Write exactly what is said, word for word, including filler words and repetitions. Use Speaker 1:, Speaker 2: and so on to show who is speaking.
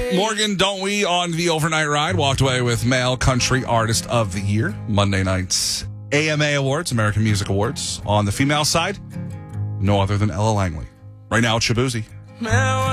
Speaker 1: Morgan, don't we, on the overnight ride, walked away with Male Country Artist of the Year, Monday night's A M A Awards, American Music Awards. On the female side, no other than Ella Langley. Right now, it's Shabuzi.